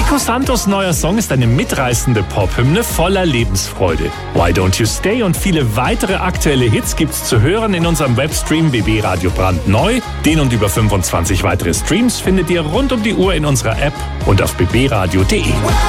Nico Santos' neuer Song ist eine mitreißende Pop-Hymne voller Lebensfreude. Why Don't You Stay und viele weitere aktuelle Hits gibt's zu hören in unserem Webstream BB Radio brandneu. Den und über 25 weitere Streams findet ihr rund um die Uhr in unserer App und auf bbradio.de.